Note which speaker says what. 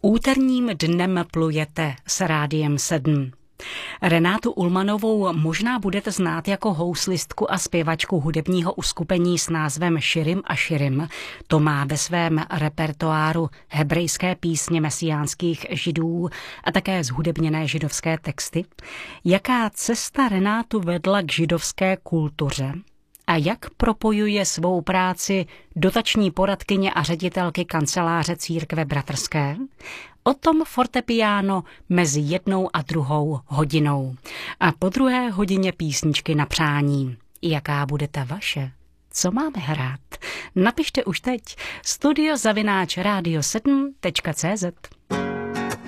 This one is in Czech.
Speaker 1: Úterním dnem plujete s Rádiem 7. Renátu Ulmanovou možná budete znát jako houslistku a zpěvačku hudebního uskupení s názvem Širim a Širim. To má ve svém repertoáru hebrejské písně mesiánských židů a také zhudebněné židovské texty. Jaká cesta Renátu vedla k židovské kultuře? A jak propojuje svou práci dotační poradkyně a ředitelky kanceláře Církve bratrské? O tom fortepiano mezi 1 a 2 hodinou. A po 2. hodině písničky na přání. Jaká bude ta vaše? Co máme hrát? Napište už teď studio@radio7.cz.